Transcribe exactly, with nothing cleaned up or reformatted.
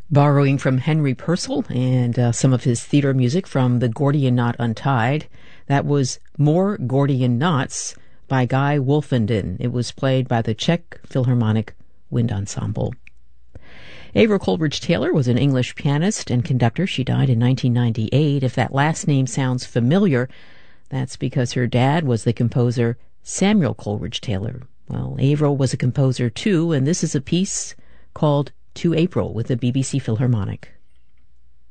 Borrowing from Henry Purcell and uh, some of his theater music from The Gordian Knot Untied, that was More Gordian Knots by Guy Wolfenden. It was played by the Czech Philharmonic Wind Ensemble. Avril Coleridge-Taylor was an English pianist and conductor. She died in nineteen ninety-eight. If that last name sounds familiar, that's because her dad was the composer Samuel Coleridge-Taylor. Well, Avril was a composer too, and this is a piece called To April with the B B C Philharmonic.